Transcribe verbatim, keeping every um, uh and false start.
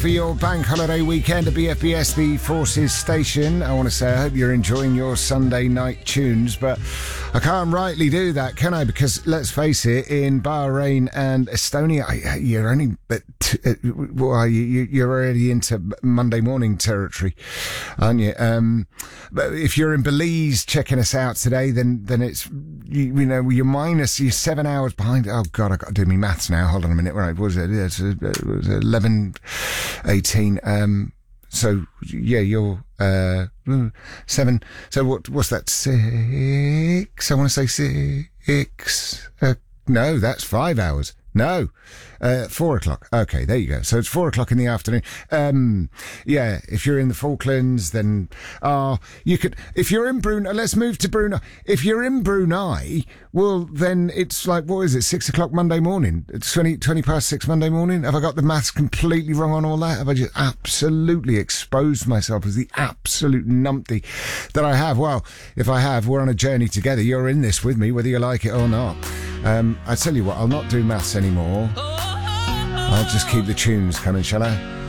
For your bank holiday weekend at B F B S, the Forces Station. I want to say I hope you're enjoying your Sunday night tunes, but I can't rightly do that, can I? Because let's face it, in Bahrain and Estonia, I, you're only, but well, you, you're already into Monday morning territory, aren't you? Um, but if you're in Belize checking us out today, then then it's you, you know you're minus, you're seven hours behind. Oh God, I got to do my maths now. Hold on a minute. Right, what was it? Yeah, it's, it was eleven. eighteen. Um, so yeah, you're uh seven. So what? What's that? Six. I want to say six. Uh, no, that's five hours. No, uh, four o'clock. Okay, there you go. So it's four o'clock in the afternoon. Um, yeah, if you're in the Falklands, then, uh, you could, if you're in Brunei, let's move to Brunei. If you're in Brunei, well, then it's like, what is it, six o'clock Monday morning? It's twenty, twenty past six Monday morning? Have I got the maths completely wrong on all that? Have I just absolutely exposed myself as the absolute numpty that I have? Well, if I have, we're on a journey together. You're in this with me, whether you like it or not. Um, I tell you what, I'll not do maths anymore. I'll just keep the tunes coming, shall I?